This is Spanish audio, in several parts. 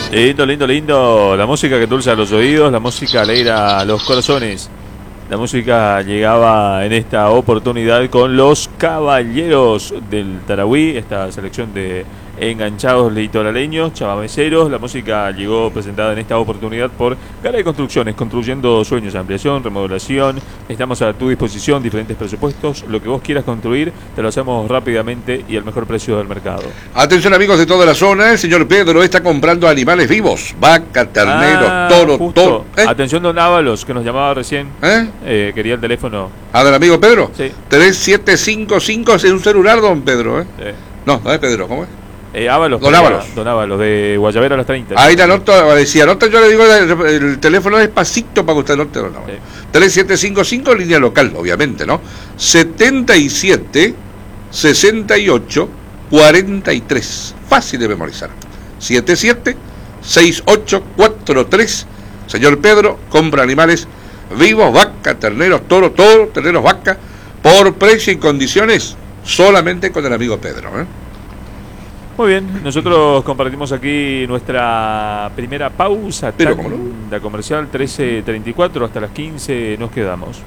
Lindo, lindo, lindo. La música que endulza los oídos, la música alegra los corazones. La música llegaba en esta oportunidad con los Caballeros del Tarahui, esta selección de enganchados litoraleños, chamameceros. La música llegó presentada en esta oportunidad por Garay Construcciones, construyendo sueños, ampliación, remodelación. Estamos a tu disposición, diferentes presupuestos. Lo que vos quieras construir, te lo hacemos rápidamente y al mejor precio del mercado. Atención amigos de toda la zona, el señor Pedro está comprando animales vivos, vaca, ternero, toro, toro. Atención don Ábalos, que nos llamaba recién. Quería el teléfono. ¿Del amigo Pedro? Sí. 3755 es un celular, don Pedro, Sí. No es Pedro, ¿cómo es? Ábalos. Don Ábalos. Don Ábalos, de Guayabera a las 30. Ahí la nota, si anota yo le digo el teléfono despacito para que usted anote, don Ábalos. 3755, línea local, obviamente, ¿no? 77 68 43. Fácil de memorizar. 77 68 43. Señor Pedro, compra animales vivos, vaca, terneros, toro, terneros, vaca, por precio y condiciones, solamente con el amigo Pedro, Muy bien, nosotros compartimos aquí nuestra primera pausa. Pero, ¿cómo no? La comercial 13:34, hasta las 15 nos quedamos.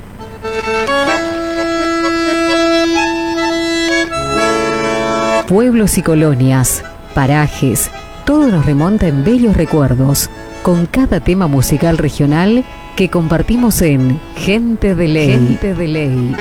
Pueblos y colonias, parajes, todo nos remonta en bellos recuerdos, con cada tema musical regional que compartimos en Gente de Ley. Gente de Ley.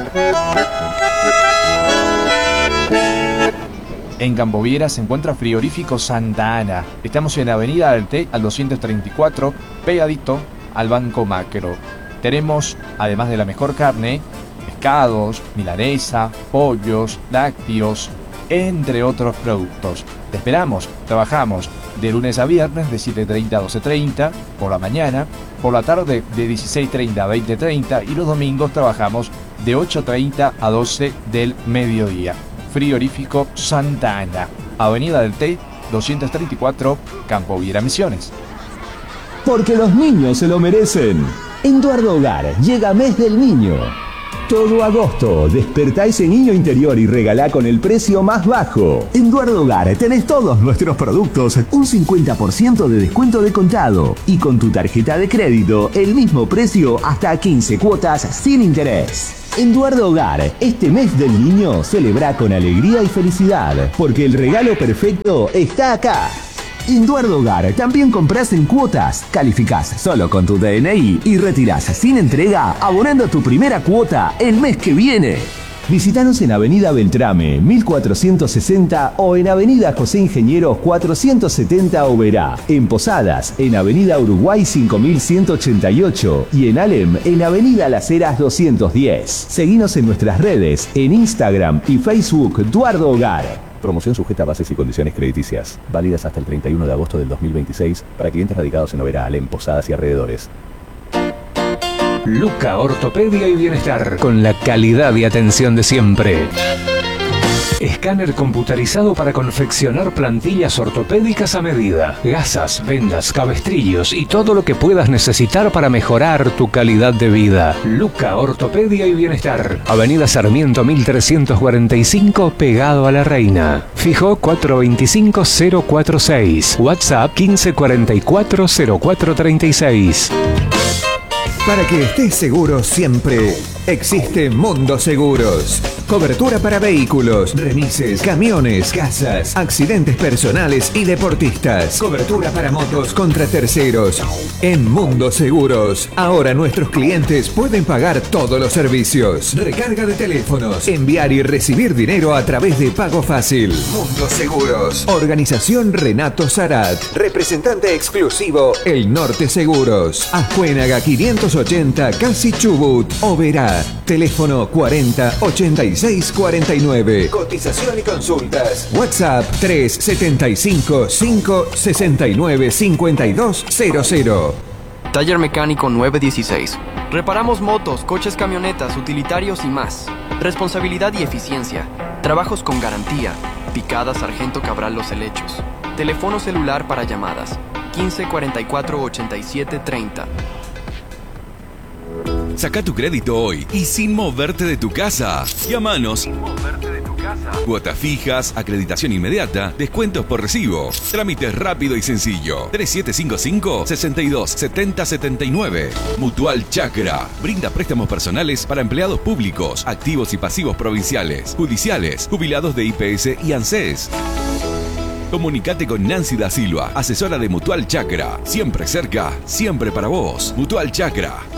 En Camboviera se encuentra Frigorífico Santa Ana. Estamos en Avenida del Té al 234, pegadito al Banco Macro. Tenemos, además de la mejor carne, pescados, milanesa, pollos, lácteos, entre otros productos. Te esperamos, trabajamos de lunes a viernes de 7:30 a 12:30 por la mañana, por la tarde de 16:30 a 20:30 y los domingos trabajamos de 8:30 a 12 del mediodía. Frigorífico Santa Ana, Avenida del Té, 234, Camboviera, Misiones. Porque los niños se lo merecen. En Duardo Hogar llega Mes del Niño. Todo agosto, despertá ese niño interior y regalá con el precio más bajo. En Duardo Hogar tenés todos nuestros productos, un 50% de descuento de contado. Y con tu tarjeta de crédito, el mismo precio hasta 15 cuotas sin interés. En Duardo Hogar, este mes del niño celebra con alegría y felicidad, porque el regalo perfecto está acá. En Duardo Hogar también compras en cuotas, calificás solo con tu DNI y retirás sin entrega abonando tu primera cuota el mes que viene. Visítanos en Avenida Beltrame, 1460 o en Avenida José Ingenieros 470 Oberá. En Posadas, en Avenida Uruguay 5188 y en Alem, en Avenida Las Heras 210. Seguinos en nuestras redes, en Instagram y Facebook Duardo Hogar. Promoción sujeta a bases y condiciones crediticias. Válidas hasta el 31 de agosto del 2026 para clientes radicados en Oberá, Alem, Posadas y alrededores. Luca Ortopedia y Bienestar, con la calidad y atención de siempre. Escáner computarizado para confeccionar plantillas ortopédicas a medida, gasas, vendas, cabestrillos y todo lo que puedas necesitar para mejorar tu calidad de vida. Luca Ortopedia y Bienestar, Avenida Sarmiento 1345, pegado a La Reina. Fijo 425-046, WhatsApp 1544-0436. Para que estés seguro siempre, existe Mundo Seguros. Cobertura para vehículos, remises, camiones, casas, accidentes personales y deportistas. Cobertura para motos contra terceros. En Mundo Seguros, ahora nuestros clientes pueden pagar todos los servicios. Recarga de teléfonos, enviar y recibir dinero a través de Pago Fácil. Mundo Seguros. Organización Renato Sarat. Representante exclusivo, El Norte Seguros. Azcuénaga 580, Casi Chubut, Oberá. Teléfono 40 86 49. Cotización y consultas. WhatsApp 375 569 5200. Taller Mecánico 916. Reparamos motos, coches, camionetas, utilitarios y más. Responsabilidad y eficiencia. Trabajos con garantía. Picada Sargento Cabral Los Helechos. Teléfono celular para llamadas 15 44 87 30. Saca tu crédito hoy y sin moverte de tu casa. Llámanos Cuotas fijas, acreditación inmediata, descuentos por recibo. Trámites rápido y sencillo. 3755-627079. Mutual Chacra. Brinda préstamos personales para empleados públicos, activos y pasivos provinciales, judiciales, jubilados de IPS y ANSES. Comunicate con Nancy da Silva, asesora de Mutual Chacra. Siempre cerca, siempre para vos. Mutual Chacra.